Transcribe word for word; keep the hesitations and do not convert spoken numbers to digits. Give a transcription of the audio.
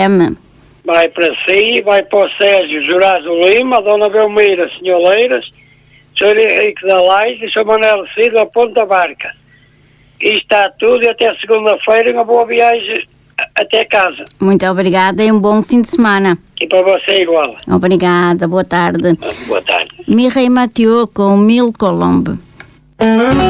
M. Vai para si, vai para o Sérgio Jurazo Lima, a Dona Belmira Senholeiras, senhor Henrique da Laje e senhor Manuel Silva Ponta Barca. E está tudo, e até segunda-feira uma boa viagem até casa. Muito obrigada e um bom fim de semana. E para você igual. Obrigada, boa tarde. Boa tarde. Mireille Mathieu com Mil Colombe.